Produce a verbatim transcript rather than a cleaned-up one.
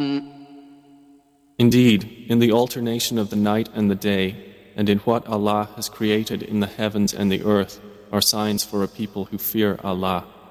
Indeed, in the alternation of the night and the day, and in what Allah has created in the heavens and the earth, are signs for a people who fear Allah.